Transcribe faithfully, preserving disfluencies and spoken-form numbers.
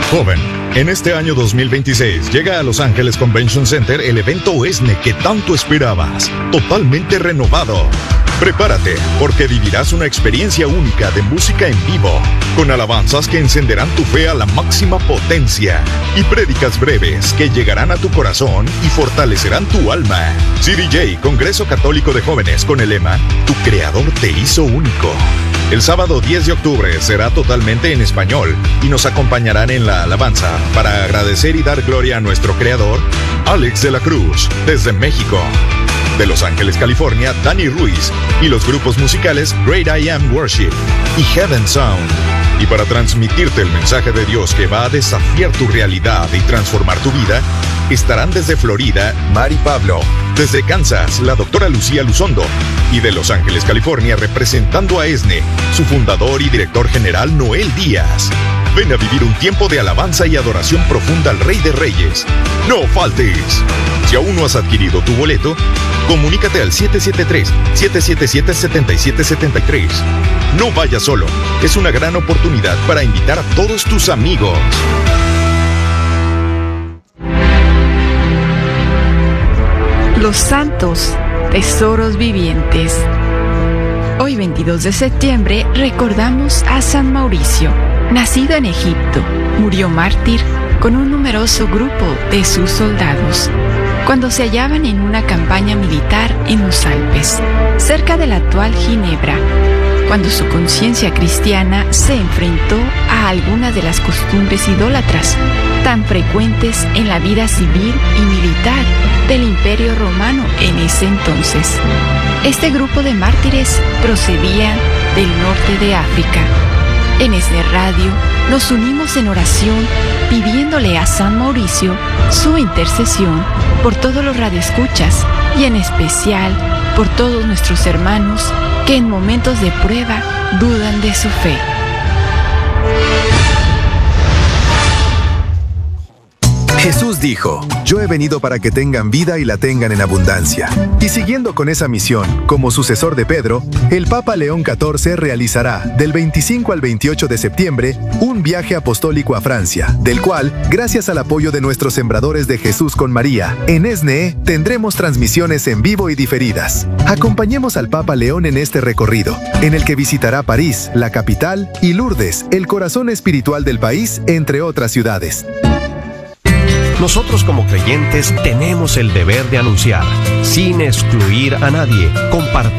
Joven, en este año dos mil veintiséis llega a Los Ángeles Convention Center el evento ESNE que tanto esperabas, totalmente renovado. Prepárate, porque vivirás una experiencia única de música en vivo, con alabanzas que encenderán tu fe a la máxima potencia y prédicas breves que llegarán a tu corazón y fortalecerán tu alma. C D J, Congreso Católico de Jóvenes, con el lema Tu Creador te hizo único. El sábado diez de octubre será totalmente en español y nos acompañarán en la alabanza para agradecer y dar gloria a nuestro Creador, Alex de la Cruz, desde México. De Los Ángeles, California, Dani Ruiz y los grupos musicales Great I Am Worship y Heaven Sound. Y para transmitirte el mensaje de Dios que va a desafiar tu realidad y transformar tu vida, estarán desde Florida, Mari Pablo, desde Kansas, la doctora Lucía Luzondo, y de Los Ángeles, California, representando a ESNE, su fundador y director general, Noel Díaz. Ven a vivir un tiempo de alabanza y adoración profunda al Rey de Reyes. ¡No faltes! Si aún no has adquirido tu boleto, comunícate al siete siete tres, siete siete siete, siete siete siete tres. No vayas solo, es una gran oportunidad para invitar a todos tus amigos. Los santos, tesoros vivientes. Hoy veintidós de septiembre recordamos a San Mauricio. Nacido en Egipto, murió mártir con un numeroso grupo de sus soldados, cuando se hallaban en una campaña militar en los Alpes, cerca de la actual Ginebra, cuando su conciencia cristiana se enfrentó a algunas de las costumbres idólatras tan frecuentes en la vida civil y militar del Imperio Romano en ese entonces. Este grupo de mártires procedía del norte de África. En ESNE Radio nos unimos en oración pidiéndole a San Mauricio su intercesión por todos los radioescuchas y en especial por todos nuestros hermanos que en momentos de prueba dudan de su fe. Jesús dijo, yo he venido para que tengan vida y la tengan en abundancia. Y siguiendo con esa misión, como sucesor de Pedro, el Papa León catorce realizará, del veinticinco al veintiocho de septiembre, un viaje apostólico a Francia, del cual, gracias al apoyo de nuestros sembradores de Jesús con María, en ESNE tendremos transmisiones en vivo y diferidas. Acompañemos al Papa León en este recorrido, en el que visitará París, la capital, y Lourdes, el corazón espiritual del país, entre otras ciudades. Nosotros como creyentes tenemos el deber de anunciar, sin excluir a nadie, compartir